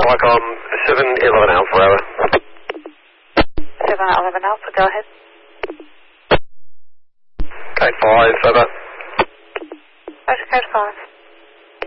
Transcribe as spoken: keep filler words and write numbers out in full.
Qualcomm seven eleven Alpha Forever. seven eleven Alpha, go ahead. Okay, five over. Postcode five.